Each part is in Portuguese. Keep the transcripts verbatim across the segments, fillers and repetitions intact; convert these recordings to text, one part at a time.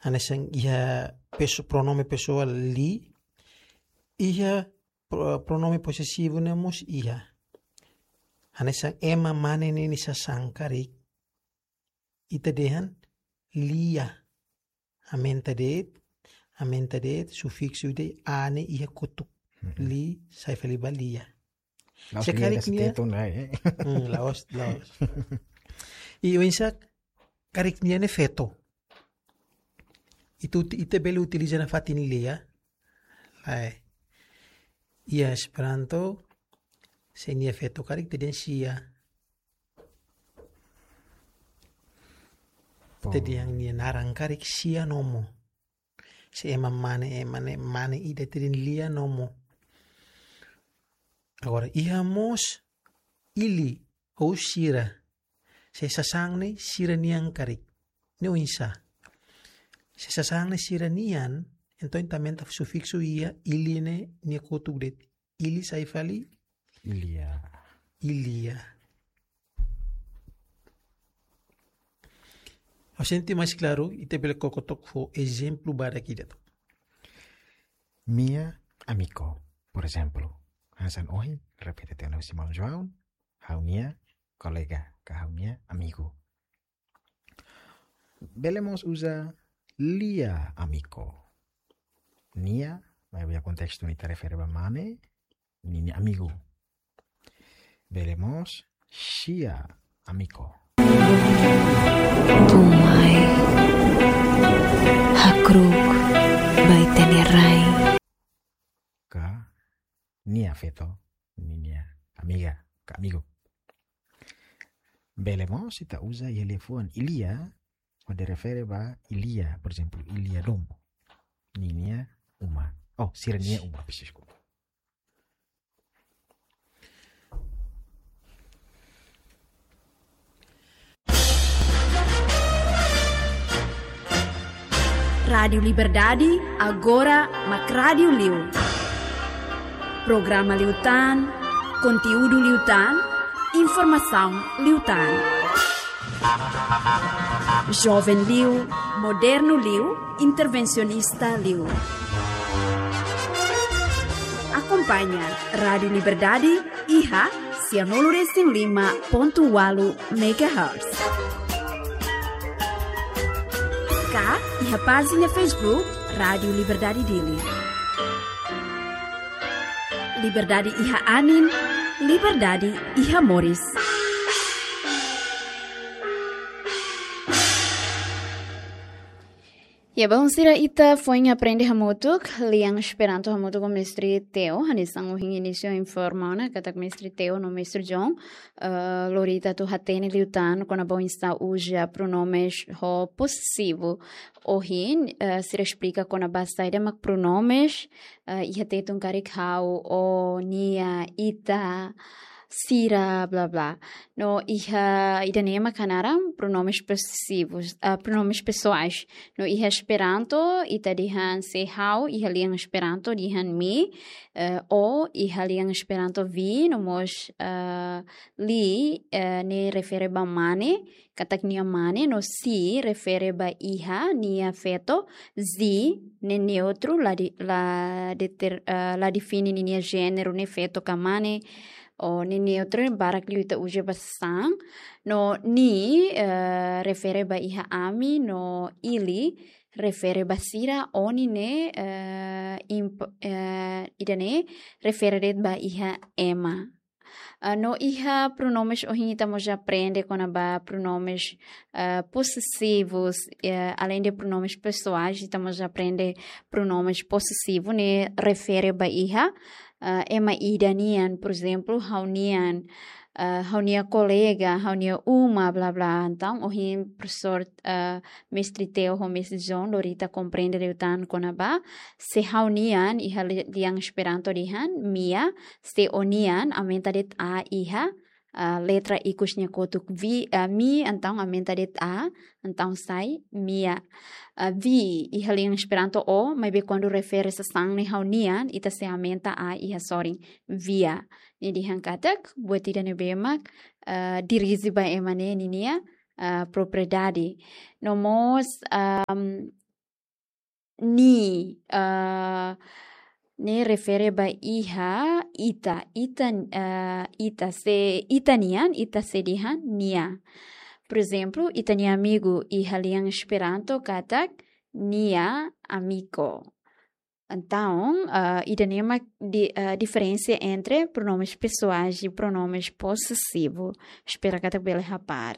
Hanesang iha peso, pronome pessoal li, iha pro, pronome possessivo nemos iha. Hanesang ema mane nini sasang karik, ita dehan lia. Amen tadet, amen tadet, sufixo de ane iha kutuk. Mm-hmm. Li, sai faliba lia. Laos karik niya. Eh? hmm, laos, laos. Iyo insak, karik niya ne feto. Itu ite bele utiliza na fatin lia. Lai. Ia Esperanto, se nia feto karik te den sia. Te diang nia narang karik sia nomo. Se ema mane emane mane ide te den lia nomo. Agora ihamos ili ou sira. Se sasang ne sira niang karik. Ne insa. Se sasang ne sira nian, então também tá sufixo ia ili ne nia kotugdet. Ili sai fali ilia. Ilia. O senti mais claro e te bele kokotok fo exemplo bara aqui dentro. Mia amigo, por exemplo. Hasan ohi, repete teu nome Simão João, haunia colega, haunia amigo. Belemos usa lia amigo. Nia, vai ver contexto ni te refere a mane, ni amigo. Belemos sia amigo. Tumai hakruk bai tenerai. Ka nia feto, ni nia amiga, ka amigo. Belemos ita usa yelefuan ilia, quando refere a ilia, por exemplo, ilia dom. Ni nia uma. Oh, sirenia uma, desculpa. Rádio Liberdade, agora Mac Rádio Liu. Programa Liutan, conteúdo Liutan, informação Liutan. Jovem Liu, moderno Liu, intervencionista Liu. Acompanha Rádio Liberdade, I H A, ciento lima ponto oito megahertz. Cá, I H A página Facebook, Rádio Liberdade Dili. Liberdade I H A Anin, Liberdade I H A Moris. Ya bang sira ita foi aprende hamutuk liang esperanto hamutuk o mestre Teo hanisang o início informana katak mestre Teo no mestre John uh, lorita tu hatene liutan kona bom está uja pronomes ho possessivo o hin uh, sira explica kona basta ida mak pronomes uh, iha tetun karik hau o nia ita sira, blá blá. No iha idanema kanaram pronomes possessivos, uh, pronomes pessoais. No iha Esperanto ita dihan se hau iha liang Esperanto dihan mi uh, o iha liang Esperanto vi nomos uh, li uh, ne refere ba mane katak nia mane no si refere ba iha nia feto zi ne neutro la di, la deter, uh, la define nia genero ne feto kamane o ni neutro barak liuta uje basang no ni uh, refere ba iha ami no ili refere basira o ni ne uh, imp, uh, idane refere ba iha ema. Uh, no iha pronomes o hinita mo já aprende com a pronomes uh, possessivos uh, além de pronomes pessoais estamos já aprende pronomes possessivos ne refere ba iha uh, ema idanian por exemplo haunian uh, haunia colega haunia uma blá blá então o hin professor uh, mestre Teo o mestre John lorita compreende leutan com a ba se haunian iha liang Esperanto dihan mia se onian aumenta det a iha uh, letra ikusnya kotuk vi uh, mi então aumenta det a então sai mia uh, vi iha liang Esperanto o mas be quando refere sa sang ni haunian ita se aumenta a iha sorry via ni dihan katak buat tidak nebemak uh, dirizi ba emane ni nia uh, propriedade nomos um, ni uh, ne refere ba iha ita ita uh, ita se itanian ita sedihan nia. Por exemplo, itania amigo iha liang Esperanto katak nia amigo. Então, uh, idanema di, uh, diferença entre pronomes pessoais e pronomes possessivos. Espero que você rapar.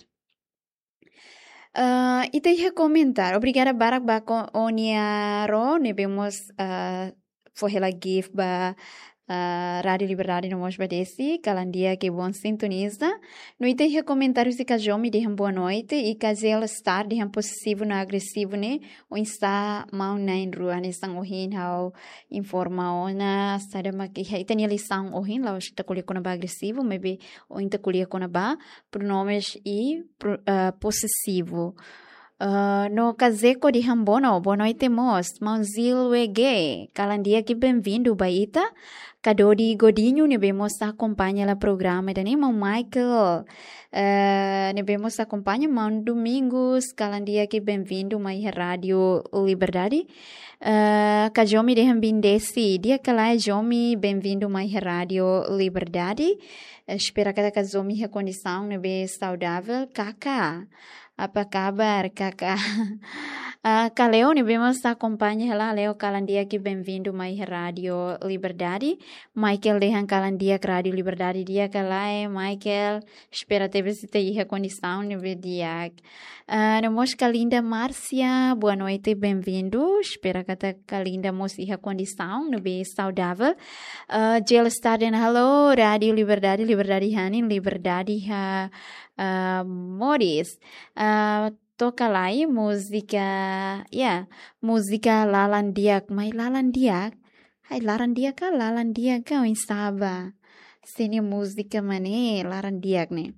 Uh, e tem que comentar. Obrigada, Barak Bako Oniaro. Nebemos uh, forrela gif ba uh, Rádio Liberdade no Mosba desse. Calandia que bom sintoniza. No tem que comentários de cajomi de boa noite e casela estar de possessivo na agressivo né. O está mal na rua ne sang ohin how informa ona sada maki tem lição ohin lá está colher com ba agressivo maybe o inta colher com ba pronomes e uh, possessivo. Uh, no caseco de Hambono, boa noite, mos. Mãozil Wege, calandia que bem-vindo, Baita. Cadodi Godinho, ne vemos acompanha la programa da Mão Michael. Uh, ne vemos acompanha Mão Domingos, calandia que bem-vindo, mai Rádio Liberdade. Uh, Kajomi de Hambindesi, dia que lá é Jomi, bem-vindo, mai Rádio Liberdade. Uh, espero que a Kajomi a condição ne be saudável, Kaka. Apa kabar, kakak? Uh, Kaleo, ne vemos acompanha lá, Leo Calandia que bem-vindo mais Rádio Liberdade. Michael dehan Calandia Rádio Liberdade dia que lá é Michael. Espera ter se tem a condição ne be dia. Uh, nemos Kalinda Márcia, boa noite, bem-vindo. Espera que a Kalinda mos a condição ne be saudável. Uh, Jel Staden, hello, Rádio Liberdade, Liberdade Hanin, Liberdade ha uh, Moris. Uh, toca lá e música, yeah, música Lalandiak, mas Lalandiak, ai Lalandiak, Lalandiak, o insaba, seni música mané Lalandiak né,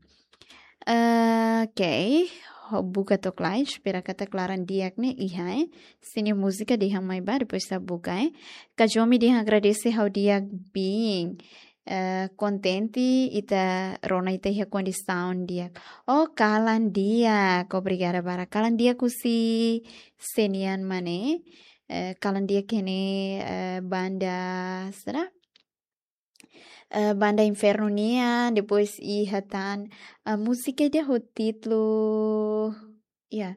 uh, ok, buka toca lá, espera que tá Lalandiak né, iya, seni música de hamai bar depois tá buka, eh, kajomi de agradece ao dia bem. Uh, contente ita rona ita a condição dia oh kalan dia obrigada para kalan dia kusi senian mane uh, kalan dia kene uh, banda será uh, banda Inferno nia depois ihatan uh, música dia o título ya yeah.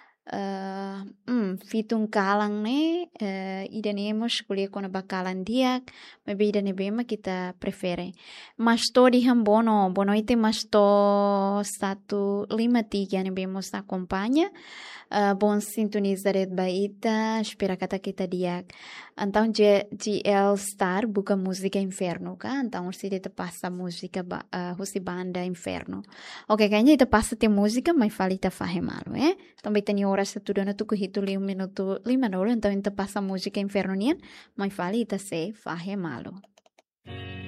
Uh, mm, fitung kalang ne uh, idanemos kuliah kona bakalan diak maybe idane bema kita prefere masto di hambono bono ite masto satu lima tiga ne bemos acompanha uh, bom sintonizar baita espera kata kita diak então G L Star buka música Inferno ka então se te passa música ba, uh, husi banda Inferno ok kayaknya ita passa te música mas fala ita fahe malo eh também tem hora se tudo na tu corrito li um minuto lima nolo então ita passa música Inferno nian mas fala ita se fahe malo